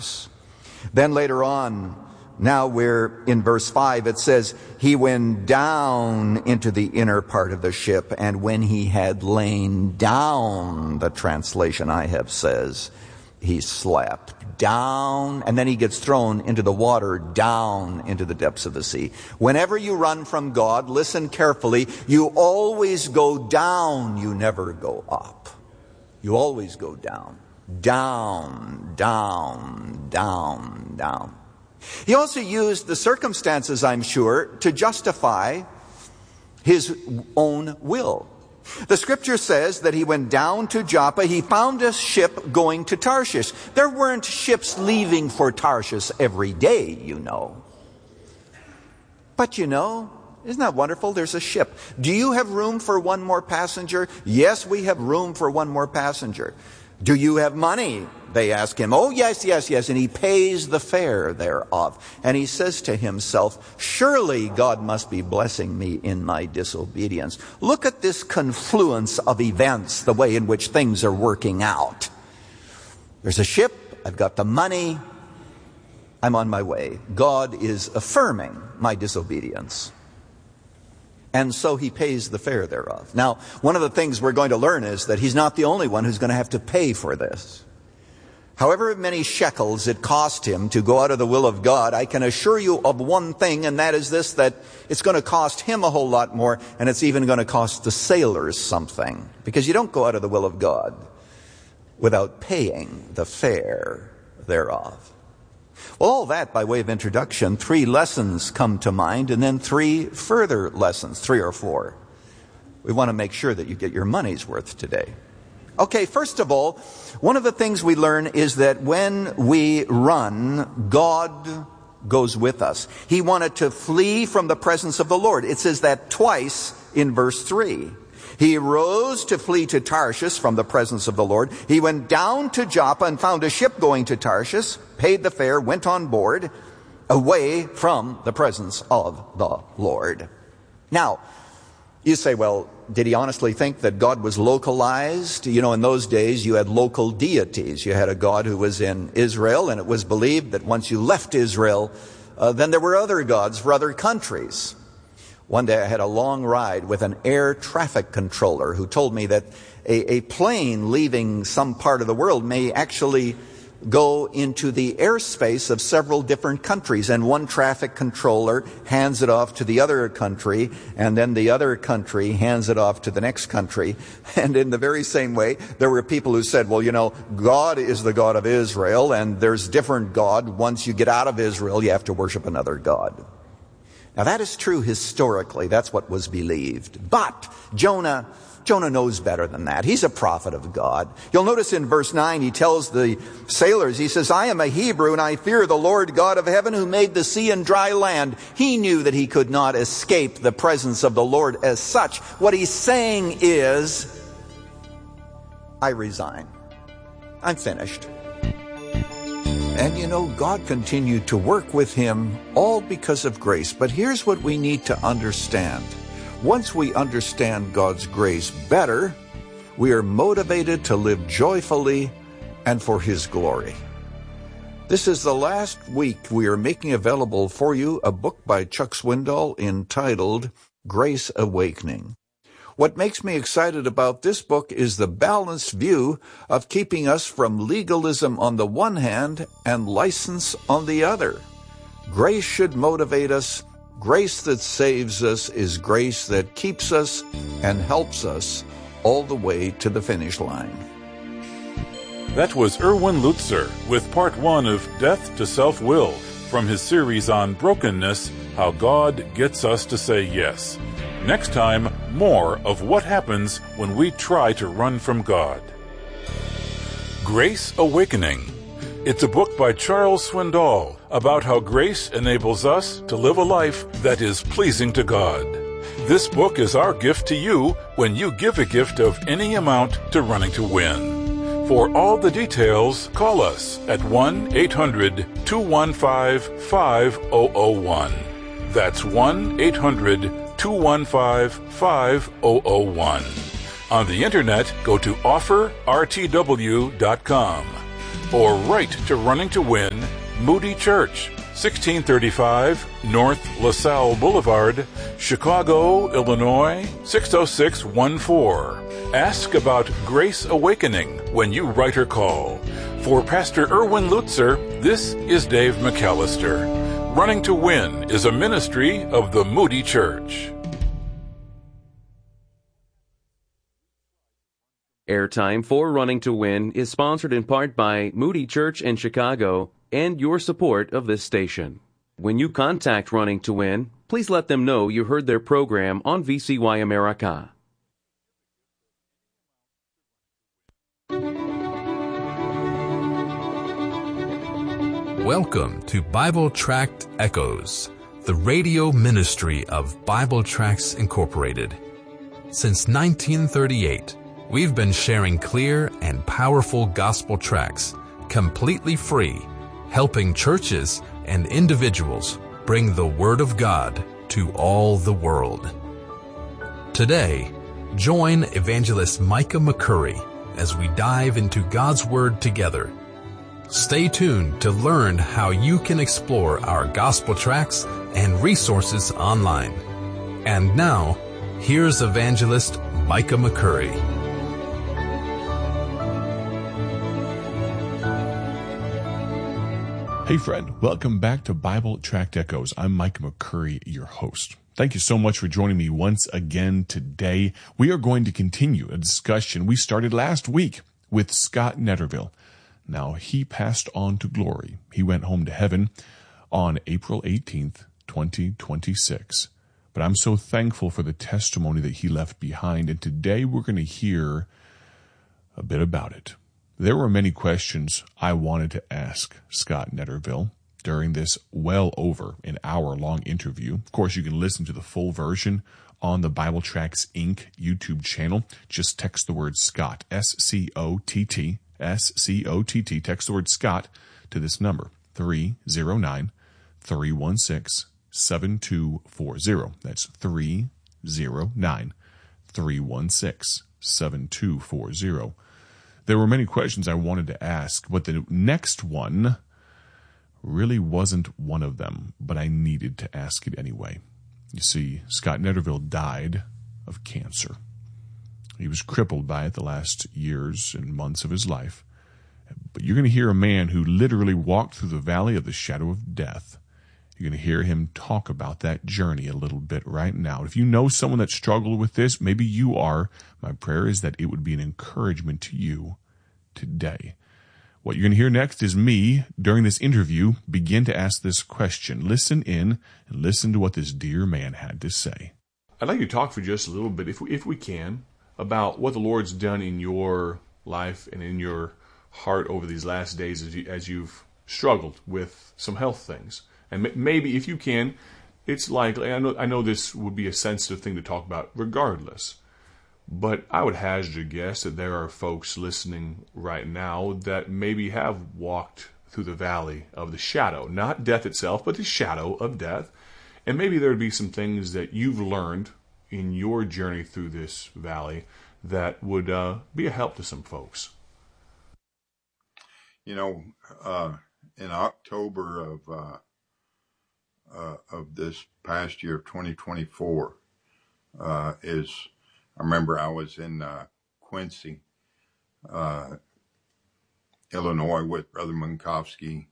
Tarshish. Then later on, now we're in verse 5, it says, he went down into the inner part of the ship, and when he had lain down, the translation I have says, he slept. Down, and then he gets thrown into the water, down into the depths of the sea. Whenever you run from God, listen carefully, you always go down, you never go up. You always go down. Down, down, down, down. He also used the circumstances, I'm sure, to justify his own will. The scripture says that he went down to Joppa. He found a ship going to Tarshish. There weren't ships leaving for Tarshish every day, you know. But you know, isn't that wonderful? There's a ship. Do you have room for one more passenger? Yes, we have room for one more passenger. Do you have money? They ask him. Oh, yes, yes, yes. And he pays the fare thereof. And he says to himself, surely God must be blessing me in my disobedience. Look at this confluence of events, the way in which things are working out. There's a ship. I've got the money. I'm on my way. God is affirming my disobedience. And so he pays the fare thereof. Now, one of the things we're going to learn is that he's not the only one who's going to have to pay for this. However many shekels it cost him to go out of the will of God, I can assure you of one thing, and that is this, that it's going to cost him a whole lot more, and it's even going to cost the sailors something. Because you don't go out of the will of God without paying the fare thereof. Well, all that by way of introduction, 3 lessons come to mind, and then 3 further lessons, 3 or 4. We want to make sure that you get your money's worth today. Okay, first of all, one of the things we learn is that when we run, God goes with us. He wanted to flee from the presence of the Lord. It says that twice in verse 3. He rose to flee to Tarshish from the presence of the Lord. He went down to Joppa and found a ship going to Tarshish, paid the fare, went on board, away from the presence of the Lord. Now, you say, well, did he honestly think that God was localized? You know, in those days, you had local deities. You had a God who was in Israel, and it was believed that once you left Israel, then there were other gods for other countries. One day I had a long ride with an air traffic controller who told me that a plane leaving some part of the world may actually go into the airspace of several different countries, and one traffic controller hands it off to the other country, and then the other country hands it off to the next country. And in the very same way, there were people who said, well, you know, God is the God of Israel, and there's different God. Once you get out of Israel, you have to worship another God. Now that is true historically. That's what was believed. But Jonah knows better than that. He's a prophet of God. You'll notice in verse 9, he tells the sailors, he says, I am a Hebrew and I fear the Lord God of heaven who made the sea and dry land. He knew that he could not escape the presence of the Lord as such. What he's saying is, I resign. I'm finished. And you know, God continued to work with him, all because of grace. But here's what we need to understand. Once we understand God's grace better, we are motivated to live joyfully and for his glory. This is the last week we are making available for you a book by Chuck Swindoll entitled Grace Awakening. What makes me excited about this book is the balanced view of keeping us from legalism on the one hand and license on the other. Grace should motivate us. Grace that saves us is grace that keeps us and helps us all the way to the finish line. That was Erwin Lutzer with part 1 of Death to Self-Will from his series on brokenness, how God gets us to say yes. Next time, more of what happens when we try to run from God. Grace Awakening. It's a book by Charles Swindoll about how grace enables us to live a life that is pleasing to God. This book is our gift to you when you give a gift of any amount to Running to Win. For all the details, call us at 1-800-215-5001. That's 1-800-215-5001. On the internet, go to offerrtw.com. or write to Running to Win, Moody Church, 1635 North LaSalle Boulevard, Chicago, Illinois, 60614. Ask about Grace Awakening when you write or call. For Pastor Erwin Lutzer, this is Dave McAllister. Running to Win is a ministry of the Moody Church. Airtime for Running to Win is sponsored in part by Moody Church in Chicago and your support of this station. When you contact Running to Win, please let them know you heard their program on VCY America. Welcome to Bible Tract Echoes, the radio ministry of Bible Tracts Incorporated. Since 1938, we've been sharing clear and powerful gospel tracts, completely free, helping churches and individuals bring the Word of God to all the world. Today, join Evangelist Micah McCurry as we dive into God's Word together. Stay tuned to learn how you can explore our gospel tracts and resources online. And now, here's Evangelist Micah McCurry. Hey friend, welcome back to Bible Tract Echoes. I'm Micah McCurry, your host. Thank you so much for joining me once again today. We are going to continue a discussion we started last week with Scott Netterville. Now, he passed on to glory. He went home to heaven on April 18th, 2026. But I'm so thankful for the testimony that he left behind, and today we're going to hear a bit about it. There were many questions I wanted to ask Scott Netterville during this well over an hour-long interview. Of course, you can listen to the full version on the Bible Tracts Inc. YouTube channel. Just text the word Scott, S-C-O-T-T, S-C-O-T-T. Text the word Scott to this number, 309-316-7240. That's 309-316-7240. There were many questions I wanted to ask, but the next one really wasn't one of them, but I needed to ask it anyway. You see, Scott Netterville died of cancer. He was crippled by it the last years and months of his life. But you're going to hear a man who literally walked through the valley of the shadow of death. You're going to hear him talk about that journey a little bit right now. If you know someone that struggled with this, maybe you are. My prayer is that it would be an encouragement to you today. What you're going to hear next is me, during this interview, begin to ask this question. Listen in and listen to what this dear man had to say. I'd like to talk for just a little bit, if we can, about what the Lord's done in your life and in your heart over these last days as you've struggled with some health things. And maybe if you can, it's likely, I know this would be a sensitive thing to talk about regardless, but I would hazard a guess that there are folks listening right now that maybe have walked through the valley of the shadow, not death itself, but the shadow of death. And maybe there would be some things that you've learned in your journey through this valley that would be a help to some folks. You know, in October of this past year of 2024, I remember I was in Quincy, Illinois with Brother Minkowski.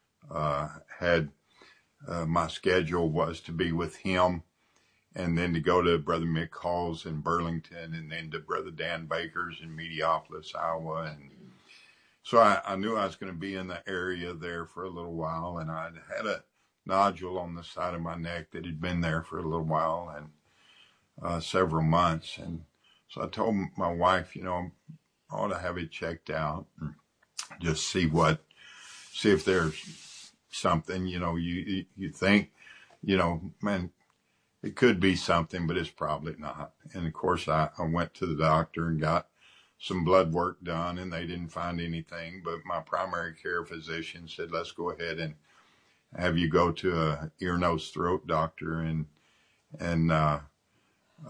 My schedule was to be with him and then to go to Brother Mick Hall's in Burlington and then to Brother Dan Baker's in Mediopolis, Iowa. And so I knew I was going to be in the area there for a little while, and I had a nodule on the side of my neck that had been there for a little while and several months. And so I told my wife, I ought to have it checked out and just see if there's something, you think, man, it could be something, but it's probably not. And of course I went to the doctor and got some blood work done, and they didn't find anything, but my primary care physician said, let's go ahead and have you go to a ear, nose, throat doctor and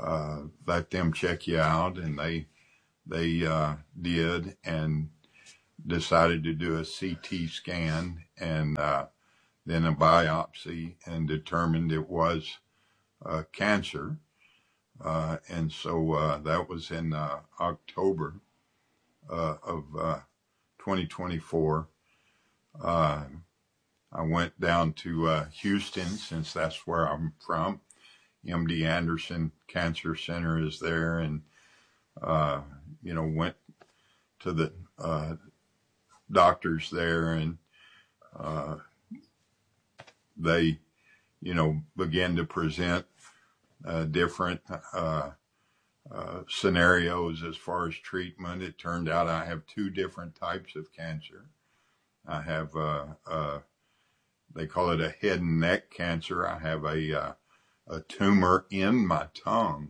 let them check you out. And they did. And decided to do a CT scan and then a biopsy, and determined it was cancer. And so that was in October of 2024. I went down to Houston, since that's where I'm from. MD Anderson Cancer Center is there, and went to the doctors there, and they began to present different scenarios as far as treatment. It turned out I have two different types of cancer. I have they call it a head and neck cancer. I have a tumor in my tongue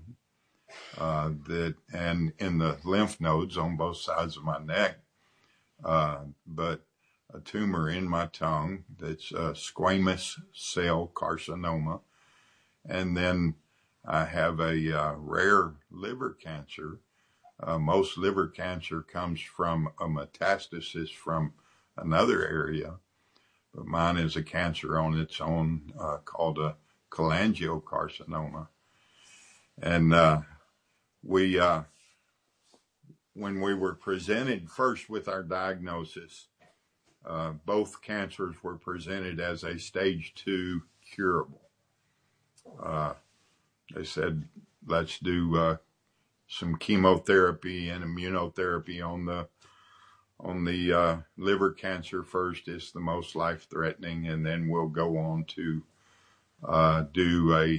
and in the lymph nodes on both sides of my neck, but a tumor in my tongue that's squamous cell carcinoma. And then I have a rare liver cancer. Most liver cancer comes from a metastasis from another area, but mine is a cancer on its own called a cholangiocarcinoma. And when we were presented first with our diagnosis, both cancers were presented as a stage 2 curable. They said, let's do some chemotherapy and immunotherapy on the liver cancer first. It's the most life-threatening, and then we'll go on to do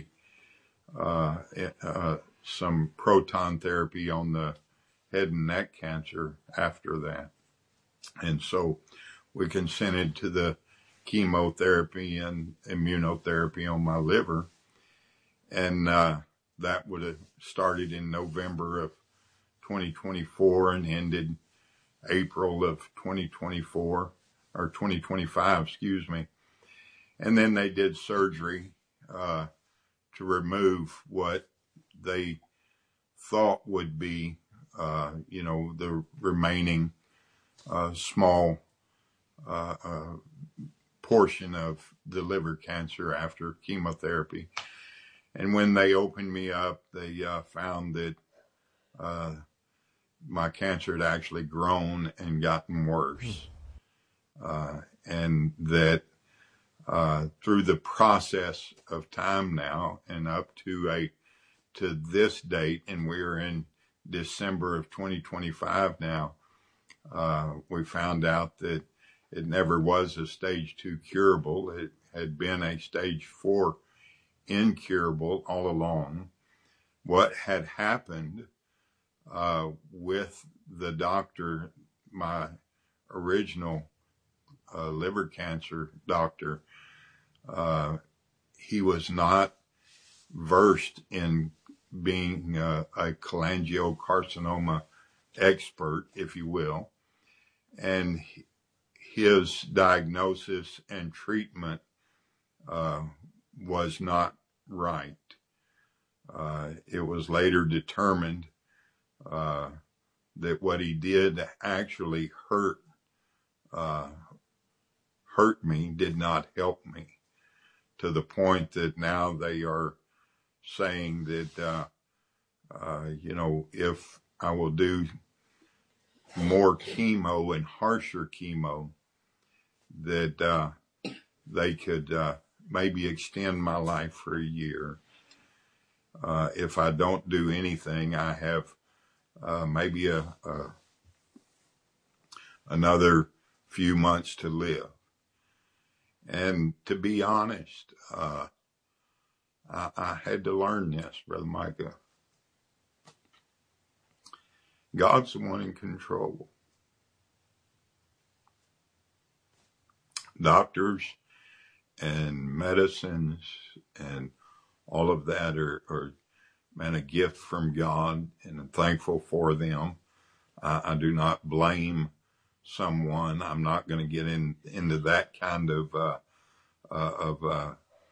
some proton therapy on the head and neck cancer after that. And so we consented to the chemotherapy and immunotherapy on my liver. And that would have started in November of 2024 and ended April of 2024, or 2025, excuse me. And then they did surgery to remove what they thought would be, the remaining small portion of the liver cancer after chemotherapy. And when they opened me up, they found that my cancer had actually grown and gotten worse. And that through the process of time now and up to this date, and we're in December of 2025 now, we found out that it never was a stage 2 curable. It had been a stage 4 incurable all along. What had happened with the doctor, my original liver cancer doctor, he was not versed in being a cholangiocarcinoma expert, if you will, and his diagnosis and treatment was not right. It was later determined that what he did actually hurt me, did not help me, to the point that now they are saying that, if I will do more chemo and harsher chemo, that they could maybe extend my life for a year. If I don't do anything, I have maybe another few months to live. And to be honest, I had to learn this, Brother Micah. God's the one in control. Doctors and medicines and all of that are a gift from God, and I'm thankful for them. I do not blame someone. I'm not going to get into that kind of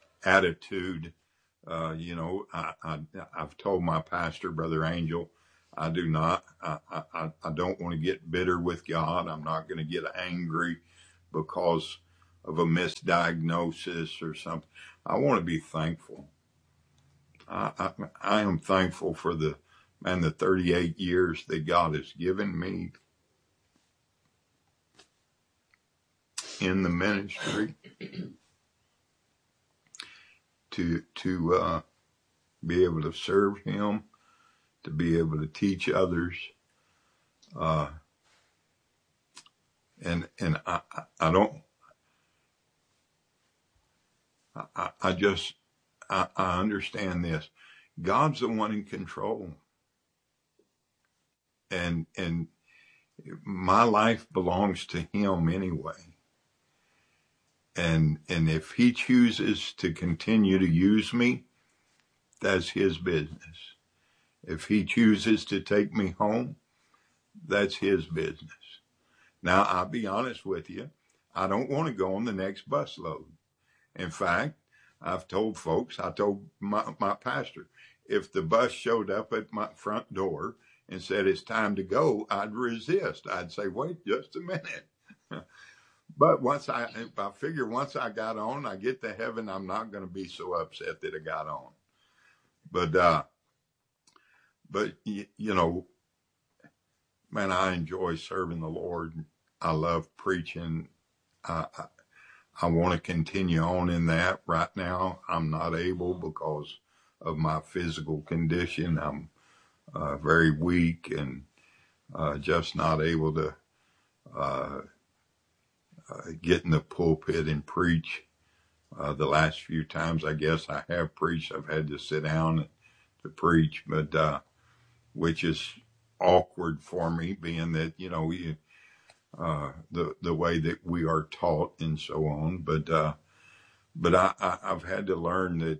attitude. I've told my pastor, Brother Angel, I do not. I don't want to get bitter with God. I'm not going to get angry because of a misdiagnosis or something. I want to be thankful. I am thankful for the 38 years that God has given me in the ministry to be able to serve Him, to be able to teach others, and I don't. I understand this. God's the one in control, and my life belongs to Him anyway. And if He chooses to continue to use me, that's His business. If He chooses to take me home, that's His business. Now, I'll be honest with you. I don't want to go on the next busload. In fact, I've told folks, I told my pastor, if the bus showed up at my front door and said it's time to go, I'd resist. I'd say, wait just a minute. But I figure once I got on, I get to heaven, I'm not going to be so upset that I got on. But you know, man, I enjoy serving the Lord. I love preaching. I want to continue on in that. Right now, I'm not able because of my physical condition. I'm very weak and just not able to get in the pulpit and preach. The last few times, I guess I have preached, I've had to sit down to preach, but which is awkward for me, being that, you know, the way that we are taught and so on. But I've had to learn that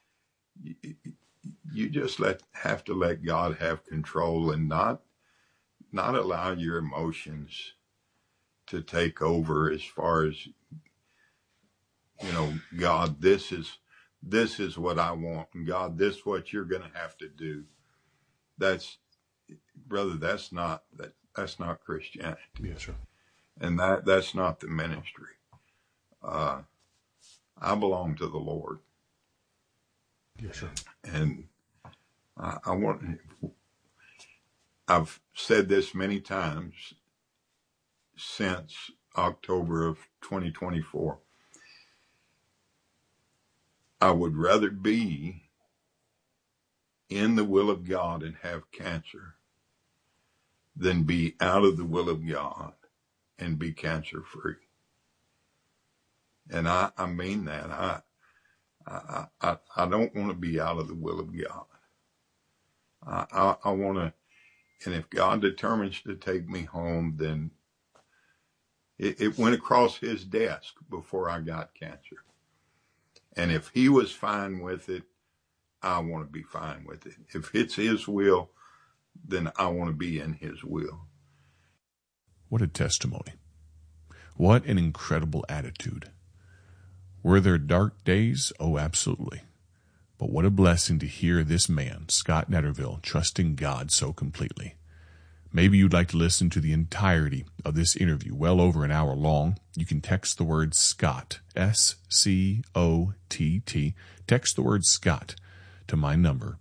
you just have to let God have control and not allow your emotions to take over as far as, you know, God, this is what I want, and God, this is what you're going to have to do. That's not Christianity. Yes, sir. And that's not the ministry. I belong to the Lord. Yes, sir. And I've said this many times since October of 2024. I would rather be in the will of God and have cancer than be out of the will of God and be cancer free. And I mean that. I don't want to be out of the will of God. I want to, and if God determines to take me home, then it went across His desk before I got cancer. And if He was fine with it, I want to be fine with it. If it's His will, then I want to be in His will. What a testimony. What an incredible attitude. Were there dark days? Oh, absolutely. But what a blessing to hear this man, Scott Netterville, trusting God so completely. Maybe you'd like to listen to the entirety of this interview, well over an hour long. You can text the word Scott, SCOTT. Text the word Scott to my number,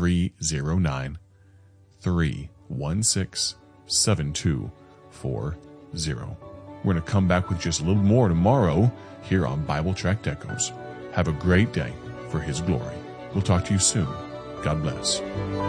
309-316-7240. We're going to come back with just a little more tomorrow here on Bible Tract Echoes. Have a great day for His glory. We'll talk to you soon. God bless.